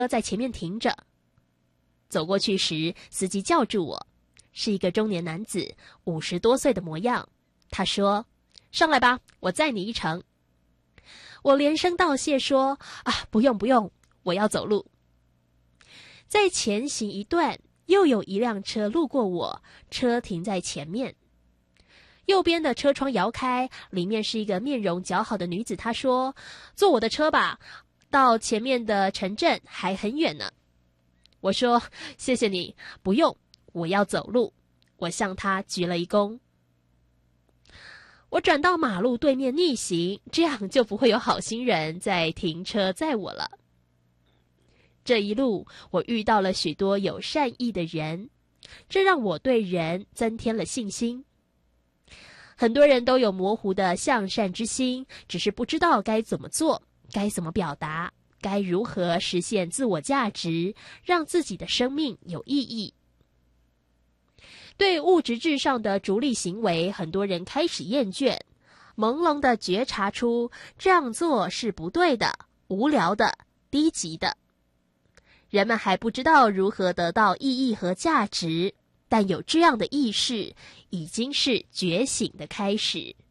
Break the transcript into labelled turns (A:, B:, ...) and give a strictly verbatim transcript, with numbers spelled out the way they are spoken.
A: 在前面停着。走过去时，司机叫住我，是一个中年男子，五十多岁的模样。他说：“上来吧，我载你一程。”我连声道谢说：“啊，不用不用，我要走路。”再前行一段，又有一辆车路过我，车停在前面。右边的车窗摇开，里面是一个面容姣好的女子。她说：“坐我的车吧，到前面的城镇还很远呢。”我说：“谢谢你，不用，我要走路。”我向她鞠了一躬。我转到马路对面逆行，这样就不会有好心人再停车载我了。这一路，我遇到了许多有善意的人，这让我对人增添了信心。很多人都有模糊的向善之心，只是不知道该怎么做，该怎么表达，该如何实现自我价值，让自己的生命有意义。对物质至上的逐利行为，很多人开始厌倦，朦胧地觉察出这样做是不对的、无聊的、低级的。人们还不知道如何得到意义和价值，但有这样的意识，已经是觉醒的开始。